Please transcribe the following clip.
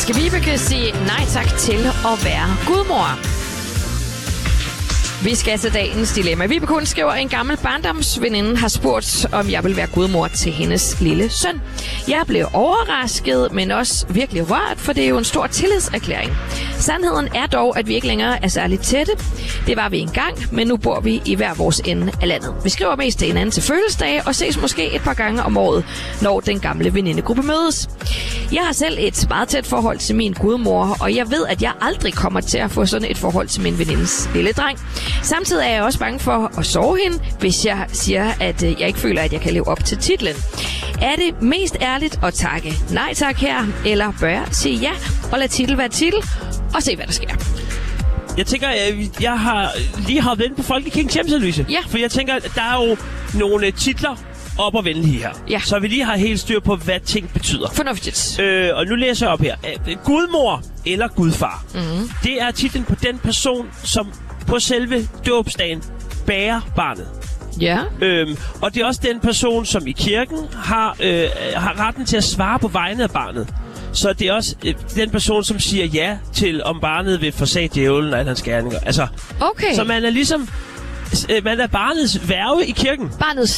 skal Vibeke sige nej tak til at være gudmor. Vi skal til dagens dilemma. Vibeke, hun skriver, en gammel barndomsveninde har spurgt, om jeg vil være gudmor til hendes lille søn. Jeg blev overrasket, men også virkelig rørt, for det er jo en stor tillidserklæring. Sandheden er dog, at vi ikke længere er særligt tætte. Det var vi engang, men nu bor vi i hver vores ende af landet. Vi skriver mest til hinanden til fødselsdage og ses måske et par gange om året, når den gamle venindegruppe mødes. Jeg har selv et meget tæt forhold til min gudmor, og jeg ved, at jeg aldrig kommer til at få sådan et forhold til min venindes lille dreng. Samtidig er jeg også bange for at sove hende, hvis jeg siger, at jeg ikke føler, at jeg kan leve op til titlen. Er det mest ærligt at takke nej tak her, eller bør jeg sige ja og lade titel være titel, og se, hvad der sker? Jeg tænker, jeg har lige hoppet ind på Folkekings hjemmeside. Ja. For jeg tænker, der er jo nogle titler op og vende her. Ja. Så vi lige har helt styr på, hvad ting betyder. Fornuftigt. Og nu læser jeg op her. Gudmor eller gudfar. Mm-hmm. Det er titlen på den person, som på selve dåbsdagen bærer barnet. Ja. Og det er også den person, som i kirken har retten til at svare på vegne af barnet. Så det er også den person, som siger ja til, om barnet vil forsage djævlen og hans gerninger. Altså, okay. så man er ligesom... Man er barnets værge i kirken. Barnets